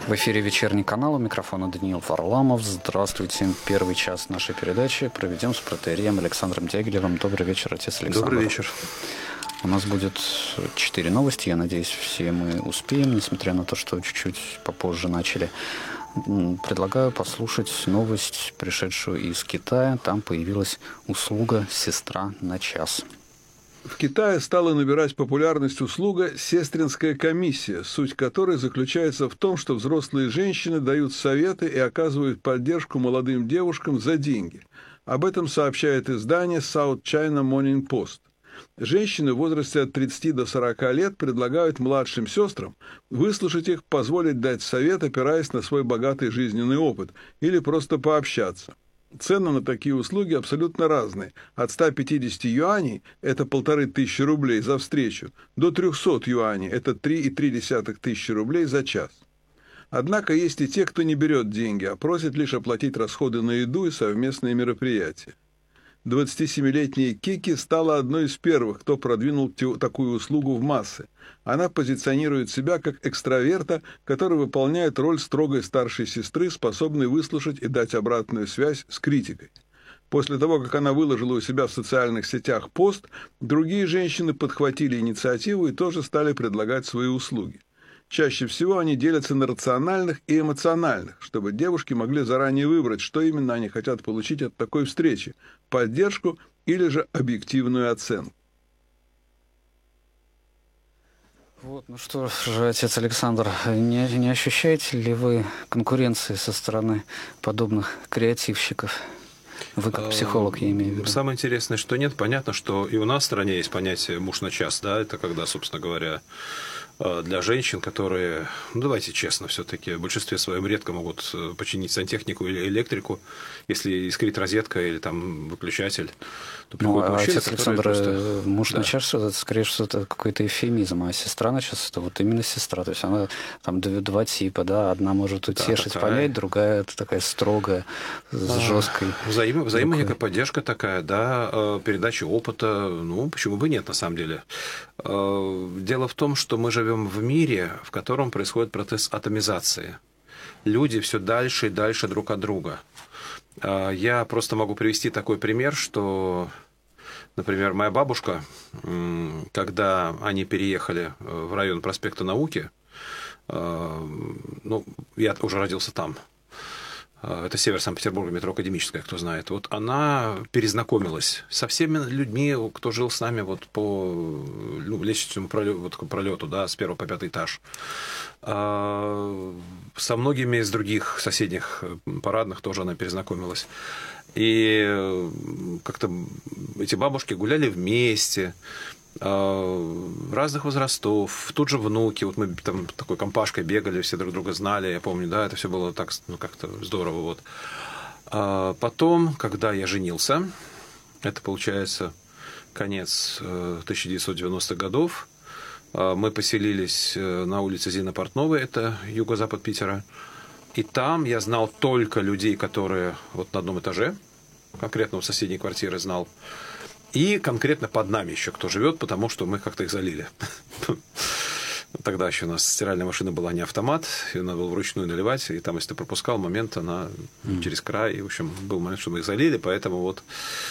В эфире «Вечерний канал», у микрофона Даниил Варламов. Здравствуйте. Первый час нашей передачи проведем с протоиереем Александром Дягилевым. Добрый вечер, отец Александр. Добрый вечер. У нас будет 4 новости. Я надеюсь, все мы успеем, несмотря на то, что чуть-чуть попозже начали. Предлагаю послушать новость, пришедшую из Китая. Там появилась услуга «Сестра на час». В Китае стала набирать популярность услуга «Сестринская комиссия», суть которой заключается в том, что взрослые женщины дают советы и оказывают поддержку молодым девушкам за деньги. Об этом сообщает издание South China Morning Post. Женщины в возрасте от 30 до 40 лет предлагают младшим сестрам выслушать их, позволить дать совет, опираясь на свой богатый жизненный опыт, или просто пообщаться. Цены на такие услуги абсолютно разные. От 150 юаней, это 1500 рублей за встречу, до 300 юаней, это 3,3 тысячи рублей за час. Однако есть и те, кто не берет деньги, а просит лишь оплатить расходы на еду и совместные мероприятия. 27-летняя Кики стала одной из первых, кто продвинул такую услугу в массы. Она позиционирует себя как экстраверта, который выполняет роль строгой старшей сестры, способной выслушать и дать обратную связь с критикой. После того, как она выложила у себя в социальных сетях пост, другие женщины подхватили инициативу и тоже стали предлагать свои услуги. Чаще всего они делятся на рациональных и эмоциональных, чтобы девушки могли заранее выбрать, что именно они хотят получить от такой встречи – поддержку или же объективную оценку. Вот, ну что же, отец Александр, не ощущаете ли вы конкуренции со стороны подобных креативщиков? Вы как психолог, я имею в виду. Самое интересное, что нет. Понятно, что и у нас в стране есть понятие «муж на час», да, это когда, собственно говоря, для женщин, которые, ну, давайте честно, все-таки в большинстве своем редко могут починить сантехнику или электрику, если искрит розетка или там выключатель. То приходит мужчина, отец Александр, просто... муж на час, это, скорее всего, это какой-то эвфемизм, а сестра на час, это вот именно сестра. То есть она там два типа, да, одна может утешить, понять, другая это такая строгая, с жесткой. Взаимная некая поддержка такая, да, передача опыта, ну, почему бы нет, на самом деле. Дело в том, что мы живем в мире, в котором происходит процесс атомизации. Люди все дальше и дальше друг от друга. Я просто могу привести такой пример, что, например, моя бабушка, когда они переехали в район проспекта Науки, ну, я уже родился там, это север Санкт-Петербурга, метро Академическая, кто знает. Вот она перезнакомилась со всеми людьми, кто жил с нами вот по лестничному пролету, да, с 1 по 5 этаж. Со многими из других соседних парадных тоже она перезнакомилась. И как-то эти бабушки гуляли вместе, разных возрастов, тут же внуки, вот мы там такой компашкой бегали, все друг друга знали, я помню, да, это все было так, ну, как-то здорово, вот. Потом, когда я женился, это получается конец 1990-х годов, мы поселились на улице Зины Портновой, это юго-запад Питера, и там я знал только людей, которые вот на одном этаже, конкретно в соседней квартире знал, и конкретно под нами еще кто живет, потому что мы как-то их залили. Тогда еще у нас стиральная машина была не автомат, ее надо было вручную наливать, и там, если ты пропускал момент, она через край, и, в общем, был момент, что мы их залили, поэтому вот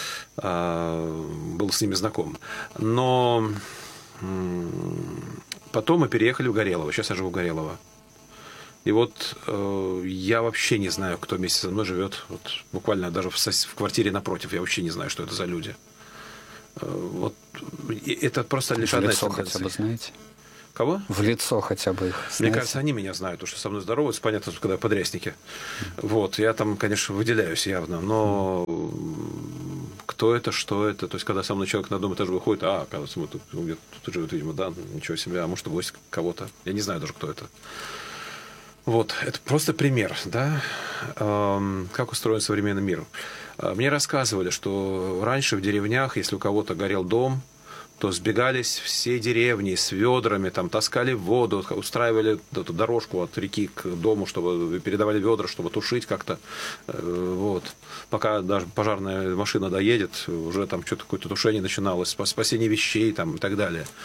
был с ними знаком. Но потом мы переехали в Горелово, сейчас я живу в Горелово. И вот я вообще не знаю, кто вместе со мной живет, вот, буквально даже в квартире напротив, я вообще не знаю, что это за люди. Вот это просто лишь одна из тенденций. Хотя бы знаете? Кого? В лицо хотя бы их знаете? Мне кажется, они меня знают, потому что со мной здороваются, понятно, когда подрясники. Вот, я там, конечно, выделяюсь явно, но кто это, что это? То есть, когда со мной человек на одном этаже выходит, оказывается, мы тут живет, видимо, да, ничего себе, а может, в гости кого-то. Я не знаю даже, кто это. Вот, это просто пример, да, как устроен современный мир. Мне рассказывали, что раньше в деревнях, если у кого-то горел дом, то сбегались все деревни с ведрами, там таскали воду, устраивали эту дорожку от реки к дому, чтобы передавали ведра, чтобы тушить как-то. Вот. Пока даже пожарная машина доедет, уже там что-то какое-то тушение начиналось, спасение вещей там, и так далее.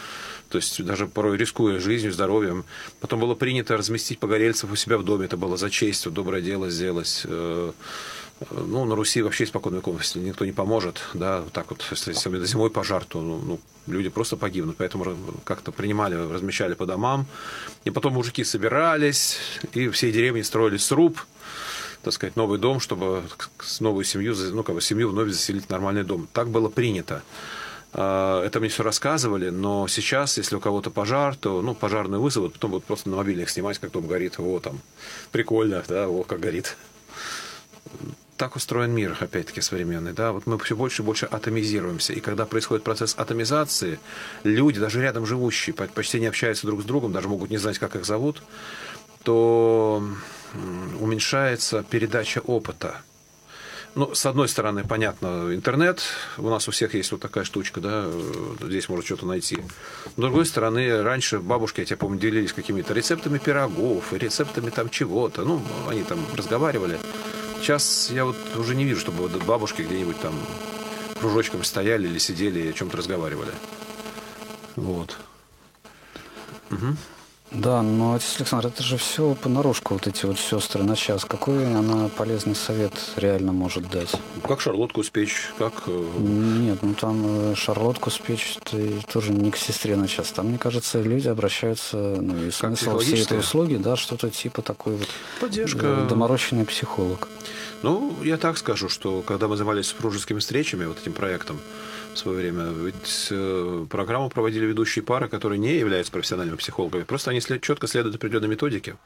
То есть даже порой рискуя жизнью, здоровьем. Потом было принято разместить погорельцев у себя в доме. Это было за честь, доброе дело сделать. Ну, на Руси вообще испокон веков, если никто не поможет, да, вот так вот, если зимой пожар, то люди просто погибнут. Поэтому как-то принимали, размещали по домам. И потом мужики собирались, и всей деревни строили сруб, так сказать, новый дом, чтобы новую семью, семью вновь заселить в нормальный дом. Так было принято. Это мне все рассказывали, но сейчас, если у кого-то пожар, то, пожарную вызовут, потом будут просто на мобильник снимать, как дом горит. Там, прикольно, да, как горит. Так устроен мир, опять-таки, современный. Да? Вот мы все больше и больше атомизируемся. И когда происходит процесс атомизации, люди, даже рядом живущие, почти не общаются друг с другом, даже могут не знать, как их зовут, то уменьшается передача опыта. С одной стороны, понятно, интернет. У нас у всех есть вот такая штучка, да, здесь можно что-то найти. С другой стороны, раньше бабушки, я тебя помню, делились какими-то рецептами пирогов, рецептами там чего-то. Они там разговаривали. Сейчас я вот уже не вижу, чтобы бабушки где-нибудь там кружочком стояли или сидели и о чем-то разговаривали. Вот. Угу. Да, но, отец Александр, это же все понарошку, вот эти вот сестры на час. Какой она полезный совет реально может дать? Как шарлотку спечь, как... Нет, там шарлотку спечь тоже не к сестре на час. Там, мне кажется, люди обращаются, и смысл всей этой услуги, да, что-то типа такой вот... Поддержка. Доморощенный психолог. Я так скажу, что когда мы занимались супружескими встречами, вот этим проектом в свое время, ведь программу проводили ведущие пары, которые не являются профессиональными психологами, просто они четко следуют определенной методике.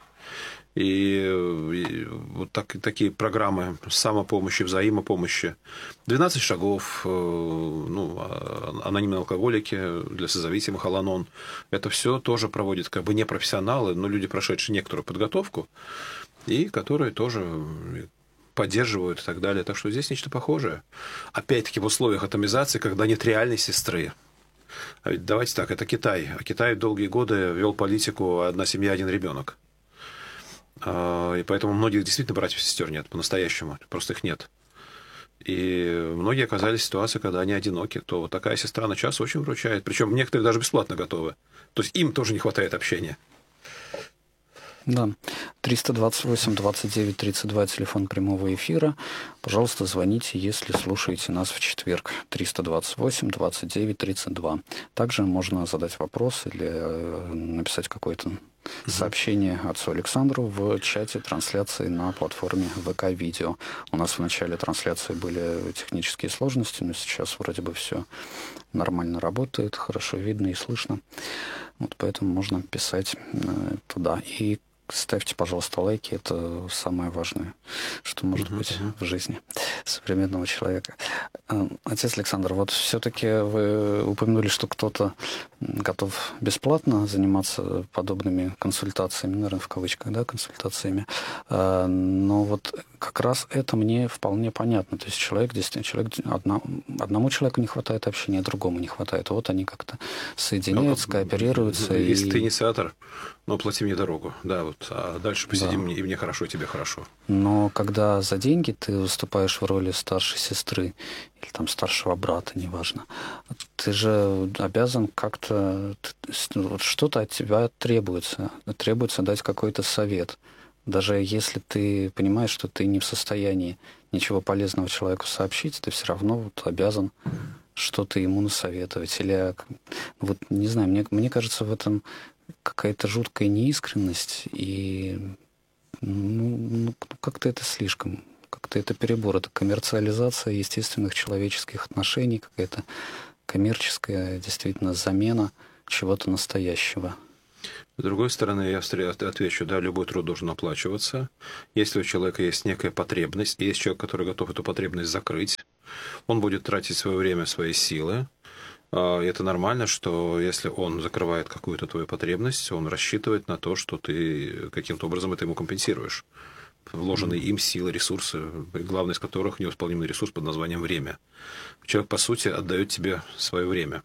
И вот такие программы самопомощи, взаимопомощи, 12 шагов, анонимные алкоголики для созависимых, Ал-Анон, это все тоже проводят как бы не профессионалы, но люди, прошедшие некоторую подготовку, и которые тоже поддерживают и так далее. Так что здесь нечто похожее. Опять-таки в условиях атомизации, когда нет реальной сестры. А ведь давайте так, это Китай. А Китай долгие годы вел политику «одна семья, один ребенок». И поэтому многих действительно братьев и сестер нет по-настоящему. Просто их нет. И многие оказались в ситуации, когда они одиноки. То вот такая сестра на час очень выручает. Причем некоторые даже бесплатно готовы. То есть им тоже не хватает общения. Да, 328-29-32, телефон прямого эфира. Пожалуйста, звоните, если слушаете нас в четверг. 328-29-32. Также можно задать вопрос или написать какое-то сообщение отцу Александру в чате трансляции на платформе ВК-видео. У нас в начале трансляции были технические сложности, но сейчас вроде бы все нормально работает, хорошо видно и слышно. Вот поэтому можно писать туда. И ставьте, пожалуйста, лайки. Это самое важное, что может быть в жизни современного человека. Отец Александр, вот все-таки вы упомянули, что кто-то готов бесплатно заниматься подобными консультациями, наверное, в кавычках, да, консультациями. Но вот как раз это мне вполне понятно. То есть одному человеку не хватает общения, другому не хватает. Вот они как-то соединяются, кооперируются. Если ты инициатор, плати мне дорогу. Да, вот. А дальше посидим, и мне хорошо, и тебе хорошо. Но когда за деньги ты выступаешь в роли старшей сестры или там старшего брата, неважно, ты же обязан как-то... Что-то от тебя требуется. Требуется дать какой-то совет. Даже если ты понимаешь, что ты не в состоянии ничего полезного человеку сообщить, ты все равно обязан что-то ему насоветовать. Или, не знаю, мне кажется, в этом какая-то жуткая неискренность, и как-то это слишком, как-то это перебор, это коммерциализация естественных человеческих отношений, какая-то коммерческая действительно замена чего-то настоящего. С другой стороны, я отвечу, да, любой труд должен оплачиваться. Если у человека есть некая потребность, есть человек, который готов эту потребность закрыть, он будет тратить свое время, свои силы. И это нормально, что если он закрывает какую-то твою потребность, он рассчитывает на то, что ты каким-то образом это ему компенсируешь. Вложенные им силы, ресурсы, главный из которых невосполнимый ресурс под названием время. Человек, по сути, отдает тебе свое время.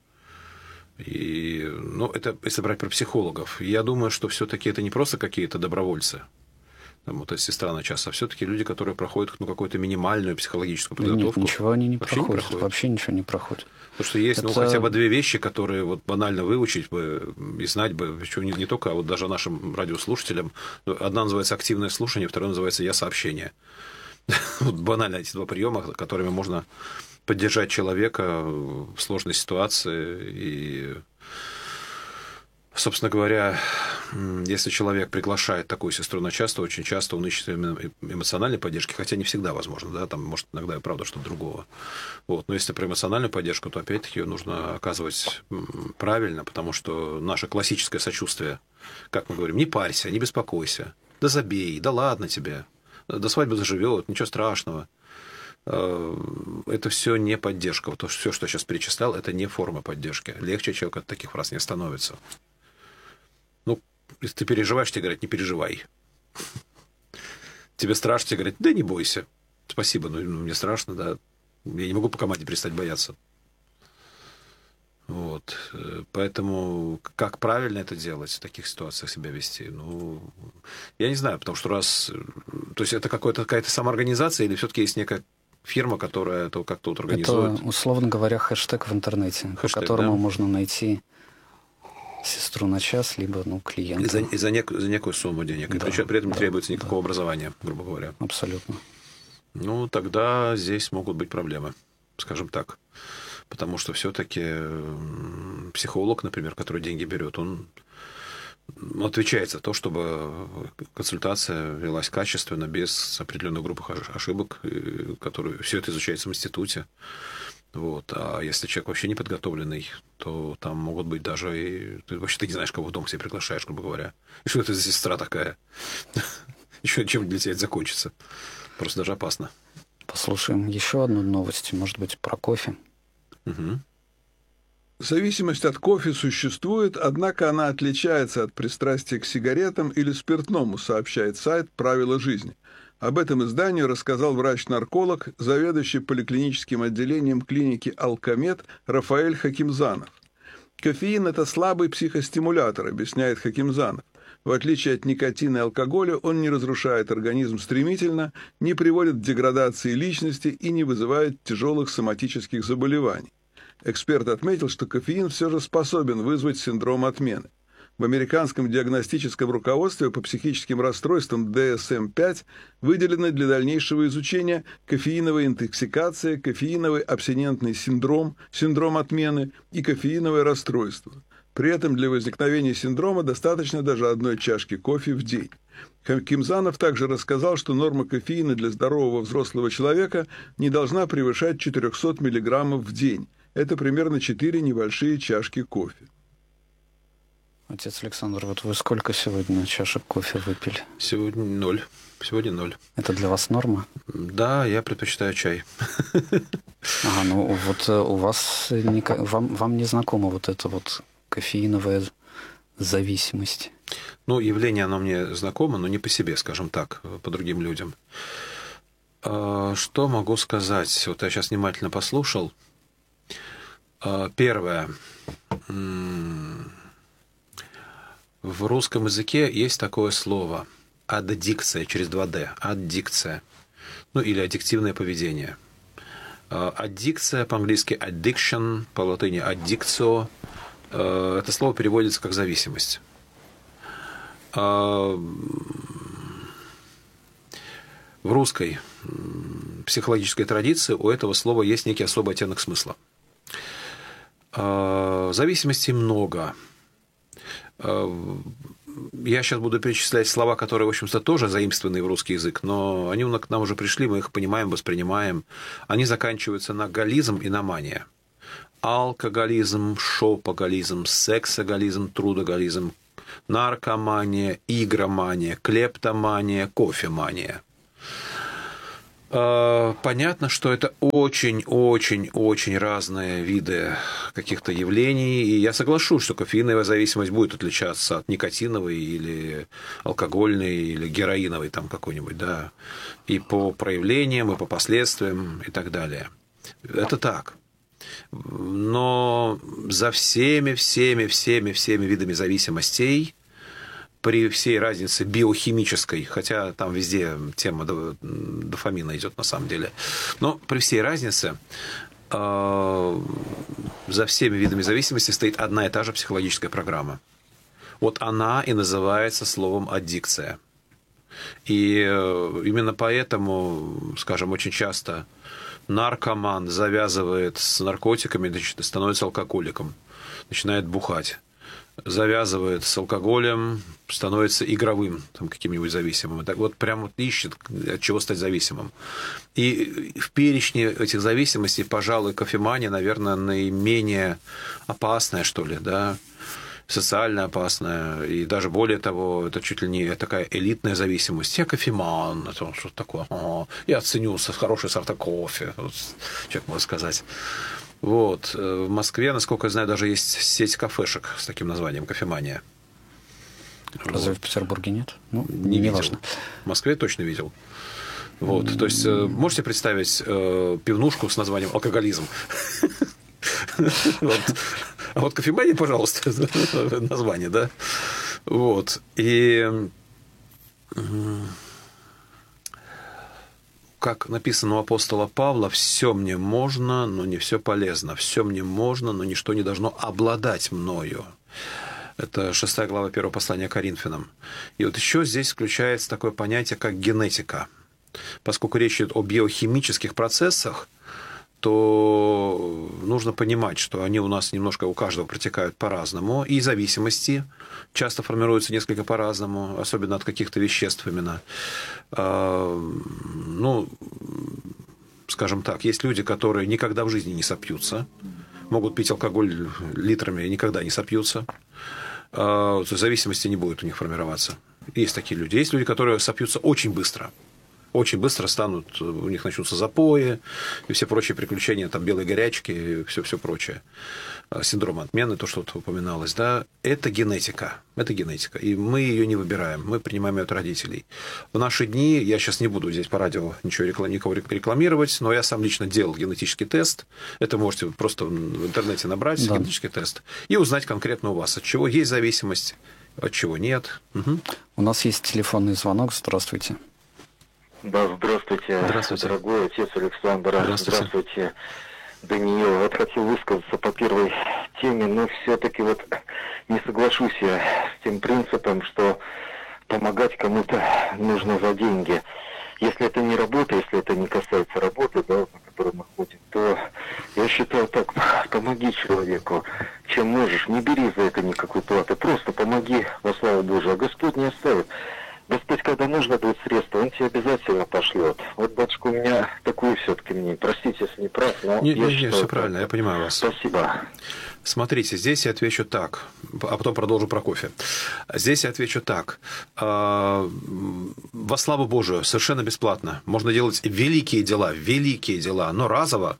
И, это если брать про психологов. Я думаю, что все-таки это не просто какие-то добровольцы. там, вот эта сестра на час, а все-таки люди, которые проходят какую-то минимальную психологическую Нет, подготовку. ничего они не вообще проходят. Вообще ничего не проходят. Потому что есть хотя бы две вещи, которые вот банально выучить бы и знать бы, причем не только, а вот даже нашим радиослушателям. Одна называется активное слушание, вторая называется я-сообщение. Вот банально эти два приема, которыми можно поддержать человека в сложной ситуации. И, собственно говоря, если человек приглашает такую сестру на час, то очень часто он ищет именно эмоциональной поддержки, хотя не всегда возможно, да, там, может, иногда и правда что-то другого. Вот. Но если про эмоциональную поддержку, то опять-таки ее нужно оказывать правильно, потому что наше классическое сочувствие, как мы говорим, не парься, не беспокойся, да забей, да ладно тебе, до свадьбы заживет, ничего страшного. Это все не поддержка. Вот все, что я сейчас перечислял, это не форма поддержки. Легче человек от таких фраз не становится. Ну, если ты переживаешь, тебе говорят, не переживай. Тебе страшно, тебе говорят, да не бойся. Спасибо, но мне страшно, да. Я не могу по команде перестать бояться. Вот. Поэтому как правильно это делать, в таких ситуациях себя вести? Ну, я не знаю, потому что то есть это какая-то самоорганизация или все-таки есть некая фирма, которая это как-то вот организует? Это, условно говоря, хэштег в интернете, по которому можно найти сестру на час, либо клиента. И за некую сумму денег. Да, и при этом не требуется никакого образования, грубо говоря. Абсолютно. Ну, тогда здесь могут быть проблемы, скажем так. Потому что все-таки психолог, например, который деньги берет, он отвечает за то, чтобы консультация велась качественно, без определенной группы ошибок, которые все это изучается в институте. Вот. А если человек вообще не подготовленный, то там могут быть даже и... Ты не знаешь, кого в дом к себе приглашаешь, грубо говоря. И что это за сестра такая? Еще чем для тебя это закончится? Просто даже опасно. Послушаем еще одну новость, может быть, про кофе. Угу. Зависимость от кофе существует, однако она отличается от пристрастия к сигаретам или спиртному, сообщает сайт «Правила жизни». Об этом изданию рассказал врач-нарколог, заведующий поликлиническим отделением клиники «Алкомед» Рафаэль Хакимзанов. Кофеин – это слабый психостимулятор, объясняет Хакимзанов. В отличие от никотина и алкоголя, он не разрушает организм стремительно, не приводит к деградации личности и не вызывает тяжелых соматических заболеваний. Эксперт отметил, что кофеин все же способен вызвать синдром отмены. В американском диагностическом руководстве по психическим расстройствам DSM-5 выделены для дальнейшего изучения кофеиновая интоксикация, кофеиновый абстинентный синдром, синдром отмены и кофеиновое расстройство. При этом для возникновения синдрома достаточно даже одной чашки кофе в день. Хакимзанов также рассказал, что норма кофеина для здорового взрослого человека не должна превышать 400 мг в день. Это примерно 4 небольшие чашки кофе. Отец Александр, вот вы сколько сегодня чашек кофе выпили? Сегодня 0. Сегодня 0. Это для вас норма? Да, я предпочитаю чай. Ага, ну вот у вас, вам не знакома вот эта вот кофеиновая зависимость? Ну, явление, оно мне знакомо, но не по себе, скажем так, по другим людям. Что могу сказать? Вот я сейчас внимательно послушал. Первое. В русском языке есть такое слово аддикция, через 2D, аддикция, ну или аддиктивное поведение. Аддикция по-английски addiction, по латыни addictio, это слово переводится как зависимость. В русской психологической традиции у этого слова есть некий особый оттенок смысла. Зависимостей много. Я сейчас буду перечислять слова, которые, в общем-то, тоже заимствованы в русский язык, но они к нам уже пришли, мы их понимаем, воспринимаем. Они заканчиваются на гализм и на мания. Алкоголизм, шопоголизм, сексоголизм, трудоголизм, наркомания, игромания, клептомания, кофемания. Понятно, что это очень-очень-очень разные виды каких-то явлений, и я соглашусь, что кофеиновая зависимость будет отличаться от никотиновой или алкогольной, или героиновой там какой-нибудь, да, и по проявлениям, и по последствиям, и так далее. Это так. Но за всеми видами зависимостей при всей разнице биохимической, хотя там везде тема дофамина идет на самом деле, но при всей разнице за всеми видами зависимости стоит одна и та же психологическая программа. Вот она и называется словом аддикция. И именно поэтому, скажем, очень часто наркоман завязывает с наркотиками, становится алкоголиком, начинает бухать. Завязывает с алкоголем, становится игровым, там, каким-нибудь зависимым. И так вот прям вот ищет, от чего стать зависимым. И в перечне этих зависимостей, пожалуй, кофемания, наверное, наименее опасная, что ли, да, социально опасная. И даже более того, это чуть ли не такая элитная зависимость. Я кофеман, это что-то такое. Я ценю хорошие сорта кофе, вот, человек может сказать. Вот. В Москве, насколько я знаю, даже есть сеть кафешек с таким названием «Кофемания». Разве в Петербурге нет? Ну, не видел. важно. В Москве точно видел. Вот. То есть, можете представить пивнушку с названием «Алкоголизм»? А вот «Кофемания», пожалуйста, название, да? Вот. И... как написано у апостола Павла, все мне можно, но не все полезно. Все мне можно, но ничто не должно обладать мною. Это 6 глава 1 послания Коринфянам. И вот еще здесь включается такое понятие, как генетика. Поскольку речь идет о биохимических процессах, то нужно понимать, что они у нас немножко у каждого протекают по-разному, и зависимости часто формируются несколько по-разному, особенно от каких-то веществ именно. Ну, скажем так, есть люди, которые никогда в жизни не сопьются, могут пить алкоголь литрами и никогда не сопьются. Зависимости не будет у них формироваться. Есть такие люди. Есть люди, которые сопьются очень быстро станут, у них начнутся запои и все прочие приключения, там, белой горячки и все прочее. Синдром отмены, то, что тут упоминалось, да, это генетика. Это генетика. И мы ее не выбираем, мы принимаем ее от родителей. В наши дни, я сейчас не буду здесь по радио никого рекламировать, но я сам лично делал генетический тест. Это можете просто в интернете набрать, да, генетический тест, и узнать конкретно у вас, от чего есть зависимость, от чего нет. Угу. У нас есть телефонный звонок. Здравствуйте. Да, здравствуйте, дорогой отец Александр. Здравствуйте, Даниил. Вот хотел высказаться по первой теме, но все-таки вот не соглашусь я с тем принципом, что помогать кому-то нужно за деньги. Если это не работа, если это не касается работы, да, на которой мы ходим, то я считаю так: помоги человеку, чем можешь, не бери за это никакой платы, просто помоги во славу Божию, а Господь не оставит. Господь, когда нужно будет средства, Он тебе обязательно пошлет. Вот, батюшка, у меня такое все-таки мнение. Простите, если не прав, но я считаю, все правильно, я понимаю вас. Спасибо. Смотрите, здесь я отвечу так, а потом продолжу про кофе. Здесь я отвечу так. Во славу Божию, совершенно бесплатно. Можно делать великие дела, но разово,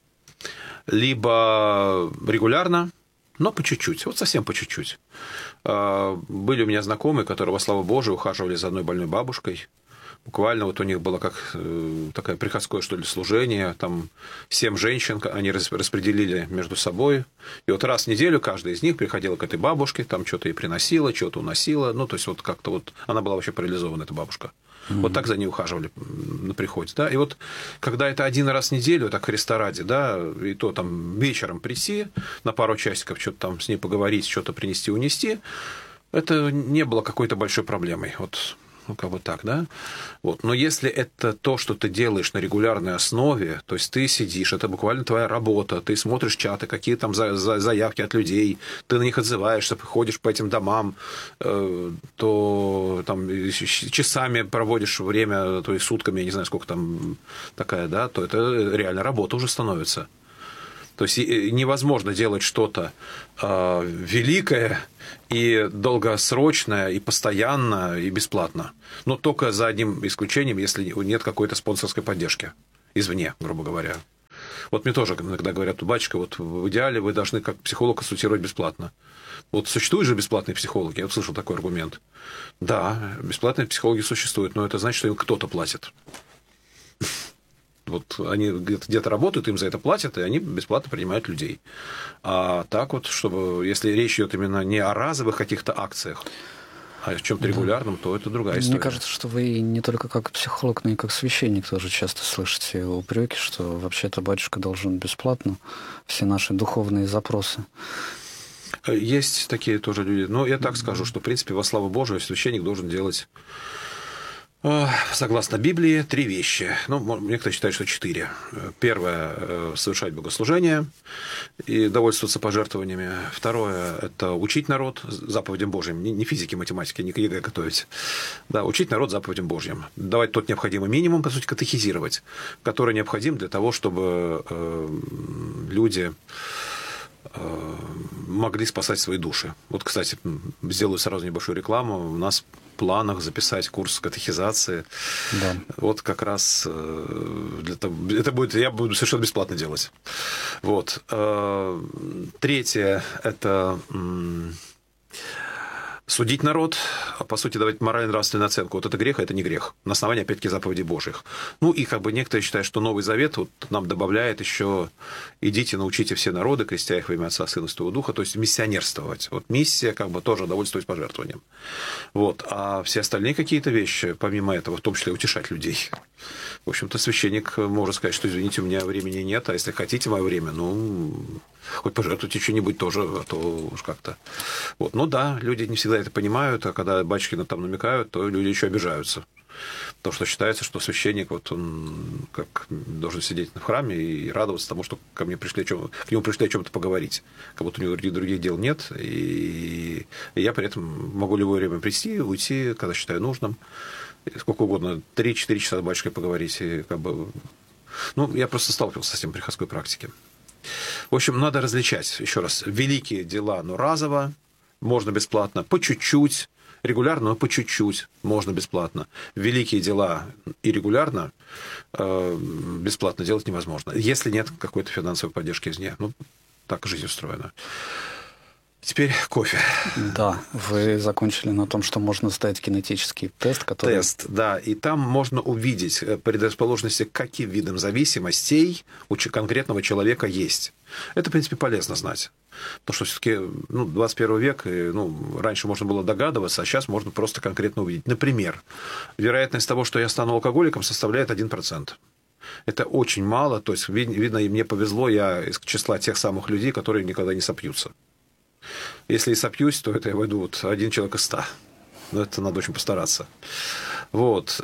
либо регулярно, но по чуть-чуть, вот совсем по чуть-чуть. Были у меня знакомые, которые, во славу Божию, ухаживали за одной больной бабушкой. Буквально вот у них было как такое приходское, что ли, служение. Там 7 женщин, они распределили между собой. И вот раз в неделю каждая из них приходила к этой бабушке, там что-то ей приносила, что-то уносила. Ну, то есть, вот как-то вот она была вообще парализована, эта бабушка. Вот так за ней ухаживали на приходе. Да? И вот когда это один раз в неделю, так Христа ради, да, и то там вечером прийти на пару часиков, что-то там с ней поговорить, что-то принести, унести, это не было какой-то большой проблемой. Вот, ну, как бы так, да? Вот. Но если это то, что ты делаешь на регулярной основе, то есть ты сидишь, это буквально твоя работа, ты смотришь чаты, какие там заявки от людей, ты на них отзываешься, ходишь по этим домам, то там часами проводишь время, то есть сутками, я не знаю, сколько там такая, да, то это реально работа уже становится. То есть невозможно делать что-то великое и долгосрочное, и постоянно, и бесплатно. Но только за одним исключением, если нет какой-то спонсорской поддержки извне, грубо говоря. Вот мне тоже иногда говорят: батюшка, вот в идеале вы должны как психолог консультировать бесплатно. Вот существуют же бесплатные психологи, я слышал такой аргумент. Да, бесплатные психологи существуют, но это значит, что им кто-то платит. Вот они где-то работают, им за это платят, и они бесплатно принимают людей. А так вот, чтобы, если речь идет именно не о разовых каких-то акциях, А в чем-то регулярном, то это другая история. Мне кажется, что вы не только как психолог, но и как священник тоже часто слышите упреки, что вообще-то батюшка должен бесплатно все наши духовные запросы. Есть такие тоже люди. Но я так скажу, что, в принципе, во славу Божию священник должен делать, согласно Библии, 3 вещи. Ну, некоторые считают, что 4. Первое – совершать богослужение и довольствоваться пожертвованиями. Второе – это учить народ заповедям Божьим. Не физики, математики, не к ЕГЭ готовить. Да, учить народ заповедям Божьим. Давать тот необходимый минимум, по сути, катехизировать, который необходим для того, чтобы люди могли спасать свои души. Вот, кстати, сделаю сразу небольшую рекламу. У нас в планах записать курс катехизации. Да. Вот как раз это будет, я буду совершенно бесплатно делать. Вот. Третье – это судить народ, а по сути давать морально-нравственную оценку. Вот это грех, а это не грех. На основании, опять-таки, заповедей Божьих. Ну и как бы некоторые считают, что Новый Завет вот нам добавляет еще «идите, научите все народы, крестя их во имя Отца, Сына и Святого Духа», то есть миссионерствовать. Вот миссия как бы тоже довольствовать пожертвованием. Вот. А все остальные какие-то вещи, помимо этого, в том числе утешать людей. В общем-то, священник может сказать, что, извините, у меня времени нет, а если хотите мое время, ну, хоть пожертвуйте что-нибудь тоже, а то уж как-то. Вот. Ну да, люди не всегда это понимают, а когда батюшки там намекают, то люди еще обижаются. Потому что считается, что священник, вот он как должен сидеть в храме и радоваться тому, что к нему пришли о чем-то поговорить. Как будто у него других дел нет, и я при этом могу любое время прийти, уйти, когда считаю нужным. Сколько угодно, 3-4 часа с батюшкой поговорить. И как бы... Ну, я просто сталкивался с этим в приходской практике. В общем, надо различать, еще раз, великие дела, но разово, можно бесплатно, по чуть-чуть, регулярно, но по чуть-чуть, можно бесплатно. Великие дела и регулярно бесплатно делать невозможно, если нет какой-то финансовой поддержки извне. Ну, так жизнь устроена. Теперь кофе. Да, вы закончили на том, что можно сдать генетический тест, который... Тест, да, и там можно увидеть предрасположенности к каким видам зависимостей у конкретного человека есть. Это, в принципе, полезно знать. Потому что все-таки 21 век, раньше можно было догадываться, а сейчас можно просто конкретно увидеть. Например, вероятность того, что я стану алкоголиком, составляет 1%. Это очень мало, то есть, видно, и мне повезло, я из числа тех самых людей, которые никогда не сопьются. Если и сопьюсь, то это я войду вот 1 человек из 100. Но это надо очень постараться. Вот.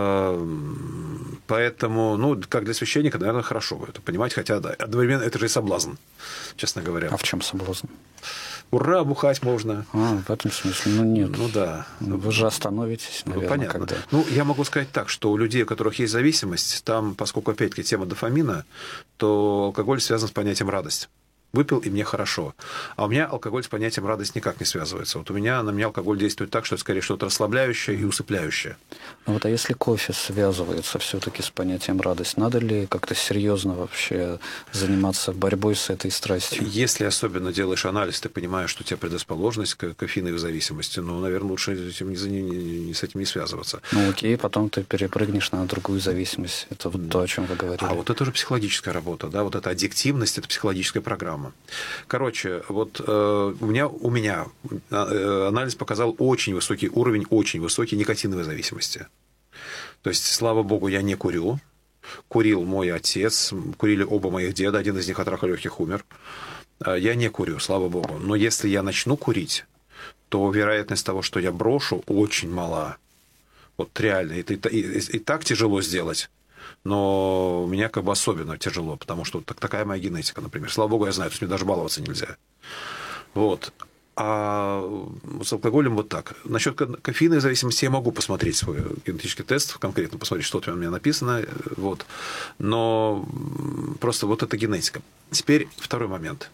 Поэтому, как для священника, наверное, хорошо это понимать, хотя да, одновременно это же и соблазн, честно говоря. А в чем соблазн? Ура, бухать можно. В этом смысле, нет. Ну да. Вы же остановитесь, наверное, понятно. когда... Я могу сказать так, что у людей, у которых есть зависимость, там, поскольку, опять-таки, тема дофамина, то алкоголь связан с понятием радость. Выпил, и мне хорошо. А у меня алкоголь с понятием радость никак не связывается. Вот на меня алкоголь действует так, что это скорее что-то расслабляющее и усыпляющее. А если кофе связывается все-таки с понятием радость, надо ли как-то серьезно вообще заниматься борьбой с этой страстью? Если особенно делаешь анализ, ты понимаешь, что у тебя предрасположенность к кофеиновой зависимости, наверное, лучше с этим не связываться. Окей, потом ты перепрыгнешь на другую зависимость. Это вот то, о чем вы говорили. А вот это уже психологическая работа, да, вот эта аддиктивность, это психологическая программа. Короче, вот у меня анализ показал очень высокий уровень, очень высокий никотиновой зависимости. То есть, слава богу, я не курю. Курил мой отец, курили оба моих деда, один из них от рака легких умер. Я не курю, слава богу. Но если я начну курить, то вероятность того, что я брошу, очень мала. Вот реально. И так тяжело сделать. Но у меня как бы особенно тяжело, потому что такая моя генетика, например. Слава богу, я знаю, то есть мне даже баловаться нельзя. Вот. А с алкоголем вот так. Насчет кофеиновой зависимости я могу посмотреть свой генетический тест, конкретно посмотреть, что там у меня написано. Вот. Но просто вот это генетика. Теперь второй момент.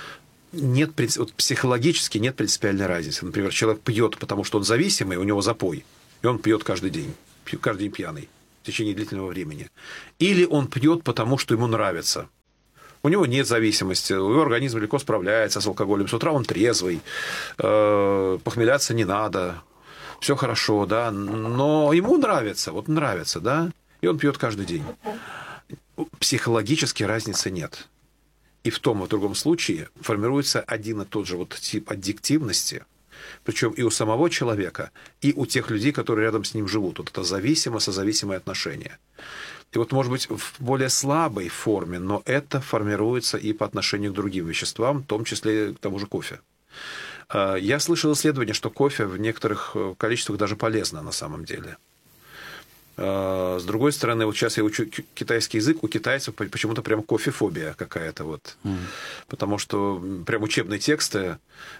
Психологически нет принципиальной разницы. Например, человек пьет, потому что он зависимый, у него запой, и он пьет каждый день пьяный. В течение длительного времени. Или он пьет, потому что ему нравится. У него нет зависимости, его организм легко справляется с алкоголем. С утра он трезвый, похмеляться не надо, все хорошо, да, но ему нравится, да, и он пьет каждый день. Психологически разницы нет. И в том и в другом случае формируется один и тот же тип аддиктивности, Причем и у самого человека, и у тех людей, которые рядом с ним живут. Вот это созависимые отношения. И вот, может быть, в более слабой форме, но это формируется и по отношению к другим веществам, в том числе к тому же кофе. Я слышал исследование, что кофе в некоторых количествах даже полезно на самом деле. С другой стороны, вот сейчас я учу китайский язык, у китайцев почему-то прям кофефобия какая-то вот. Потому что прям учебные тексты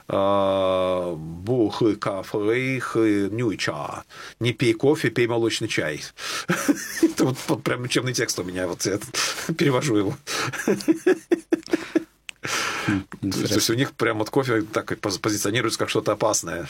бу хы ка фэй хы нюй ча. Не пей кофе, пей молочный чай. Это вот прям учебный текст у меня, вот я перевожу его. То есть у них прям вот кофе так позиционируется как что-то опасное.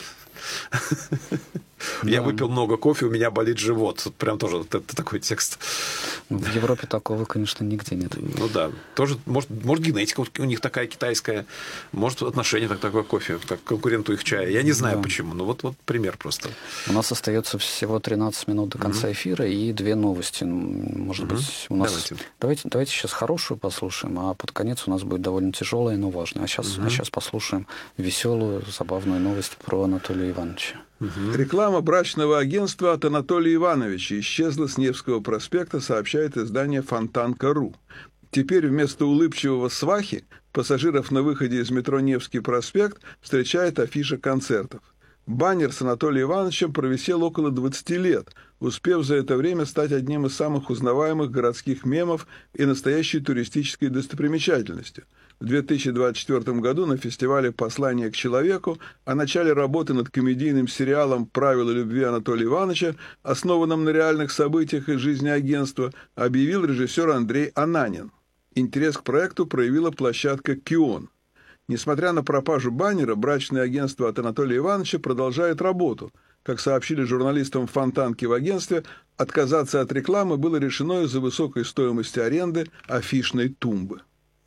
Я выпил много кофе, у меня болит живот. Вот прям тоже вот это такой текст. В Европе такого, конечно, нигде нет. Ну да. Тоже, может генетика у них такая китайская, может отношение такое к кофе, как к конкуренту их чая. Я не знаю почему, но вот пример просто. У нас остается всего 13 минут до конца эфира и 2 новости. Может быть, у нас... Давайте сейчас хорошую послушаем, а под конец у нас будет довольно тяжелая, но важная. А сейчас послушаем веселую, забавную новость про Анатолия Ивановича. Реклама брачного агентства от Анатолия Ивановича исчезла с Невского проспекта, сообщает издание Фонтанка.ру. Теперь вместо улыбчивого свахи пассажиров на выходе из метро Невский проспект встречает афиша концертов. Баннер с Анатолием Ивановичем провисел около 20 лет, успев за это время стать одним из самых узнаваемых городских мемов и настоящей туристической достопримечательностью. В 2024 году на фестивале «Послание к человеку» о начале работы над комедийным сериалом «Правила любви» Анатолия Ивановича, основанном на реальных событиях из жизни агентства, объявил режиссер Андрей Ананин. Интерес к проекту проявила площадка «Кион». Несмотря на пропажу баннера, брачное агентство от Анатолия Ивановича продолжает работу. Как сообщили журналистам Фонтанки в агентстве, отказаться от рекламы было решено из-за высокой стоимости аренды афишной тумбы.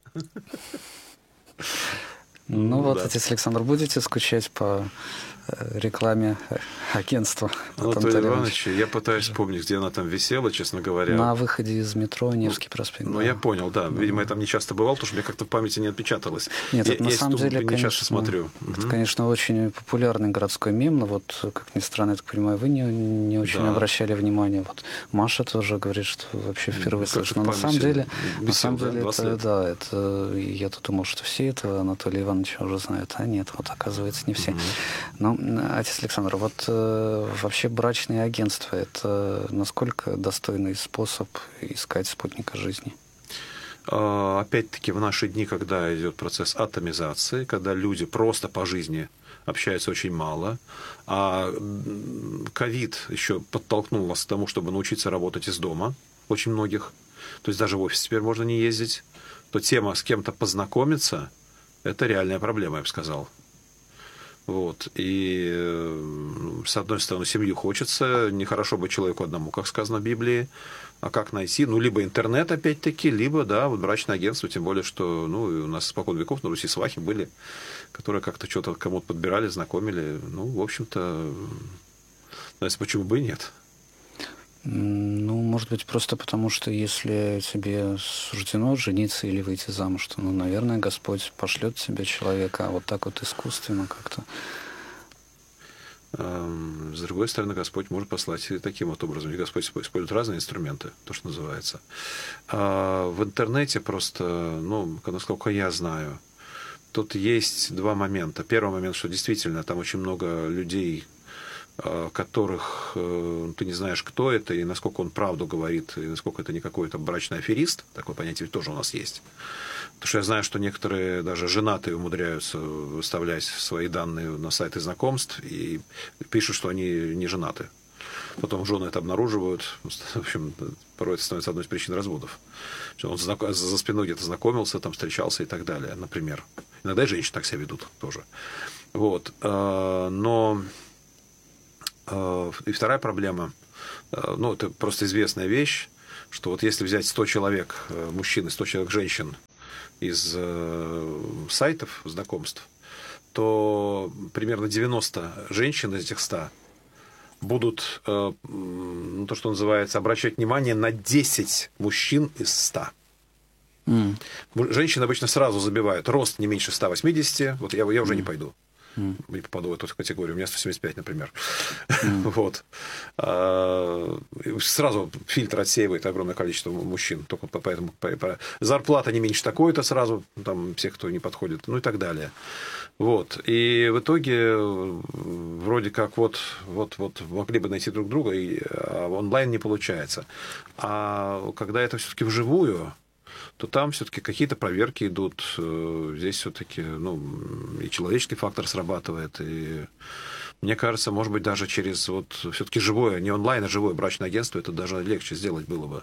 Ну вот, отец Александр, будете скучать по рекламе агентства Анатолия Ивановича? Я пытаюсь вспомнить, где она там висела, честно говоря. На выходе из метро Невский проспект. Ну, я понял, да. Видимо, я там не часто бывал, потому что мне как-то в памяти не отпечаталось. Нет, это на самом деле, не конечно, часто смотрю. Это, конечно, очень популярный городской мем, но вот, как ни странно, я так понимаю, вы не очень обращали внимания. Вот Маша тоже говорит, что вообще впервые слышит. Но на самом деле, это я-то думал, что все это Анатолия Ивановича уже знают, а нет, вот оказывается не все. Но, отец Александр, вот вообще брачные агентства — это насколько достойный способ искать спутника жизни? Опять-таки, в наши дни, когда идет процесс атомизации, когда люди просто по жизни общаются очень мало, а ковид еще подтолкнул нас к тому, чтобы научиться работать из дома, очень многих, то есть даже в офис теперь можно не ездить, то тема с кем-то познакомиться – это реальная проблема, я бы сказал. Вот. И, с одной стороны, семью хочется, нехорошо быть человеку одному, как сказано в Библии, а как найти? Ну, либо интернет, опять-таки, либо, да, вот брачное агентство, тем более, что, ну, у нас испокон веков на Руси свахи были, которые как-то что-то кому-то подбирали, знакомили. Ну, в общем-то, почему бы и нет? Ну, может быть, просто потому, что если тебе суждено жениться или выйти замуж, то, ну, наверное, Господь пошлет тебе человека, а вот так вот искусственно как-то. С другой стороны, Господь может послать и таким вот образом. И Господь использует разные инструменты, то, что называется. В интернете просто, ну, насколько я знаю, тут есть 2 момента. Первый момент, что действительно там очень много людей, которых ты не знаешь, кто это, и насколько он правду говорит, и насколько это не какой-то брачный аферист, такое понятие тоже у нас есть. Потому что я знаю, что некоторые даже женатые умудряются выставлять свои данные на сайты знакомств и пишут, что они не женаты. Потом жены это обнаруживают. В общем, порой это становится одной из причин разводов. Он за спиной где-то знакомился, там встречался и так далее, например. Иногда и женщины так себя ведут тоже. Вот. Но... И вторая проблема, ну, это просто известная вещь, что вот если взять 100 человек мужчин и 100 человек женщин из сайтов знакомств, то примерно 90 женщин из этих 100 будут, ну, то, что называется, обращать внимание на 10 мужчин из 100. Женщины обычно сразу забивают рост не меньше 180, вот я уже не пойду. и попаду в эту категорию. У меня 175, например. Вот. Сразу фильтр отсеивает огромное количество мужчин. Только поэтому зарплата не меньше такой-то сразу, там, всех, кто не подходит, ну и так далее. Вот. И в итоге вроде как вот могли бы найти друг друга, а онлайн не получается. А когда это все-таки вживую, то там все-таки какие-то проверки идут. Здесь все-таки и человеческий фактор срабатывает. И мне кажется, может быть, даже через все-таки живое, не онлайн, а живое брачное агентство, это даже легче сделать было бы.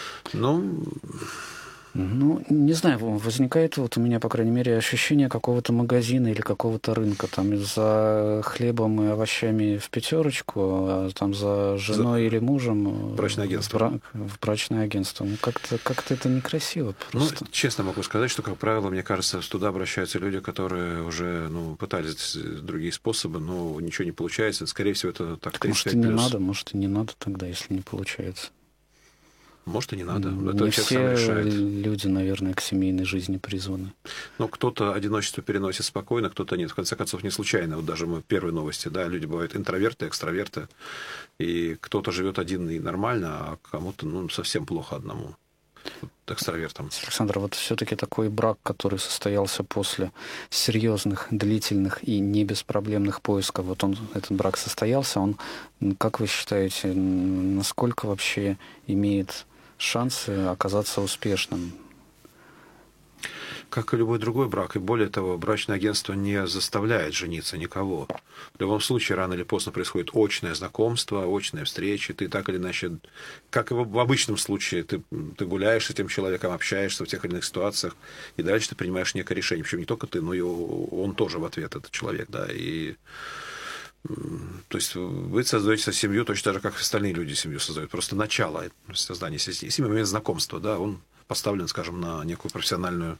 Не знаю, возникает у меня, по крайней мере, ощущение какого-то магазина или какого-то рынка. Там за хлебом и овощами в пятерочку, а там за женой или мужем брачное агентство. В брачное агентство. Как-то это некрасиво просто. Честно могу сказать, что, как правило, мне кажется, туда обращаются люди, которые уже пытались другие способы, но ничего не получается. Скорее всего, это так. Может, и не надо тогда, если не получается. Может, и не надо. Не все люди, наверное, к семейной жизни призваны. Кто-то одиночество переносит спокойно, кто-то нет. В конце концов, не случайно. Вот даже мы в первой новости, да, люди бывают интроверты, экстраверты. И кто-то живет один и нормально, а кому-то совсем плохо одному. Экстравертом. Александр, вот все-таки такой брак, который состоялся после серьезных, длительных и не беспроблемных поисков, этот брак состоялся, он, как вы считаете, насколько вообще имеет шансы оказаться успешным? Как и любой другой брак. И более того, брачное агентство не заставляет жениться никого. В любом случае, рано или поздно происходит очное знакомство, очные встречи. Ты так или иначе, как и в обычном случае, ты гуляешь с этим человеком, общаешься в тех или иных ситуациях, и дальше ты принимаешь некое решение. Причем не только ты, но и он тоже в ответ, этот человек. Да, и... То есть вы создаете семью точно так же, как остальные люди семью создают. Просто начало создания семьи, момент знакомства, да, он поставлен, скажем, на некую профессиональную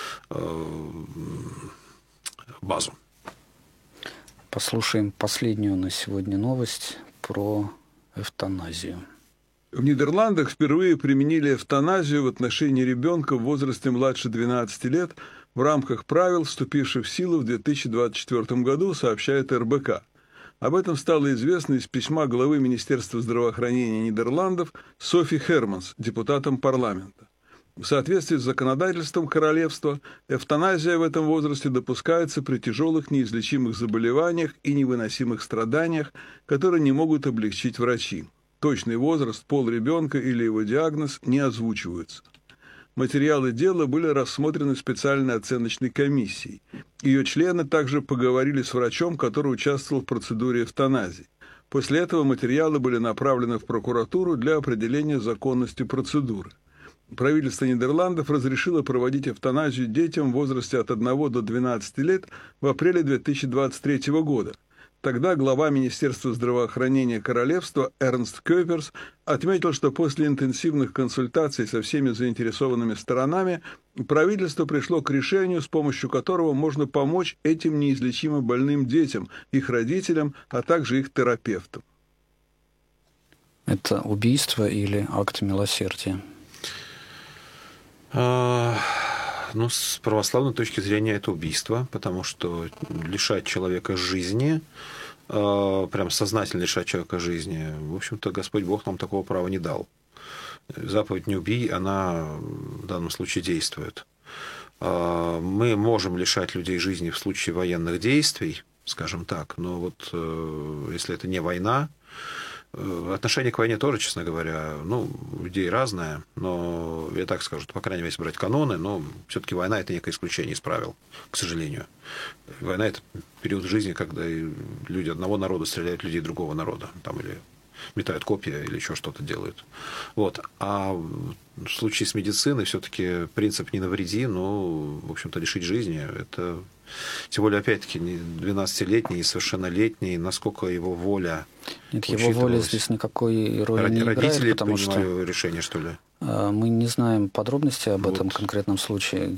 базу. Послушаем последнюю на сегодня новость про эвтаназию. В Нидерландах впервые применили эвтаназию в отношении ребенка в возрасте младше 12 лет в рамках правил, вступивших в силу в 2024 году, сообщает РБК. Об этом стало известно из письма главы Министерства здравоохранения Нидерландов Софи Херманс, депутатам парламента. В соответствии с законодательством королевства, эвтаназия в этом возрасте допускается при тяжелых неизлечимых заболеваниях и невыносимых страданиях, которые не могут облегчить врачи. Точный возраст, пол ребенка или его диагноз не озвучиваются. Материалы дела были рассмотрены специальной оценочной комиссией. Ее члены также поговорили с врачом, который участвовал в процедуре эвтаназии. После этого материалы были направлены в прокуратуру для определения законности процедуры. Правительство Нидерландов разрешило проводить эвтаназию детям в возрасте от 1 до 12 лет в апреле 2023 года. Тогда глава Министерства здравоохранения королевства Эрнст Кёперс отметил, что после интенсивных консультаций со всеми заинтересованными сторонами правительство пришло к решению, с помощью которого можно помочь этим неизлечимо больным детям, их родителям, а также их терапевтам. Это убийство или акт милосердия? С православной точки зрения это убийство, потому что лишать человека жизни, прям сознательно лишать человека жизни, в общем-то, Господь Бог нам такого права не дал. Заповедь «не убий», она в данном случае действует. Мы можем лишать людей жизни в случае военных действий, скажем так, но если это не война, отношение к войне тоже, честно говоря, у людей разное, но я так скажу, по крайней мере, если брать каноны, но все-таки война – это некое исключение из правил, к сожалению. Война – это период жизни, когда люди одного народа стреляют в людей другого народа, или метают копья, или еще что-то делают. А в случае с медициной все-таки принцип «не навреди», в общем-то, лишить жизни – это... Тем более, опять-таки, 12-летний, несовершеннолетний, насколько его воля... Нет, его воля здесь никакой роли не играет, родители потому что решение, что ли? Мы не знаем подробностей об этом конкретном случае.